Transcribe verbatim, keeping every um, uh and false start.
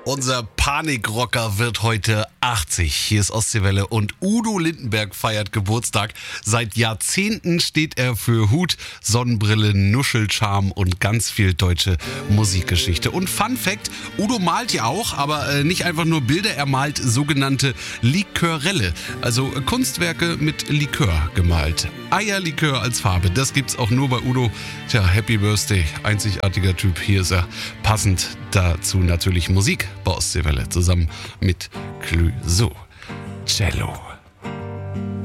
Unser Panikrocker wird heute achtzig. Hier ist Ostseewelle und Udo Lindenberg feiert Geburtstag. Seit Jahrzehnten steht er für Hut, Sonnenbrille, Nuschelcharme und ganz viel deutsche Musikgeschichte. Und Fun Fact, Udo malt ja auch, aber äh, nicht einfach nur Bilder, er malt sogenannte Likörelle, also Kunstwerke mit Likör gemalt. Eierlikör als Farbe, das gibt's auch nur bei Udo. Tja, Happy Birthday, einzigartiger Typ, hier ist er. Passend dazu natürlich Musik bei Ostseewelle zusammen mit Clouseau. Cello.